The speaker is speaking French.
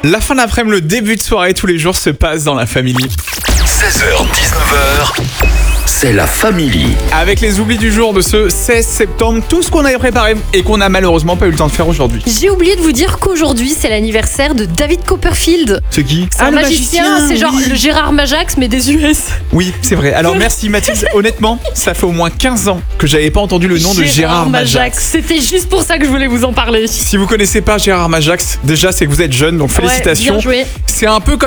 La fin d'après-midi, le début de soirée, tous les jours se passe dans la Family. 16h, 19h, c'est la Family. Avec les oublis du jour de ce 16 septembre, tout ce qu'on avait préparé et qu'on n'a malheureusement pas eu le temps de faire aujourd'hui. J'ai oublié de vous dire qu'aujourd'hui c'est l'anniversaire de David Copperfield. C'est qui? C'est un magicien, c'est genre le Gérard Majax mais des US. Oui, c'est vrai. Alors merci Mathilde. Honnêtement, ça fait au moins 15 ans que j'avais pas entendu le nom de Gérard Majax. C'était juste pour ça que je voulais vous en parler. Si vous connaissez pas Gérard Majax, déjà c'est que vous êtes jeune, donc félicitations. Ouais, bien joué. C'est un peu comme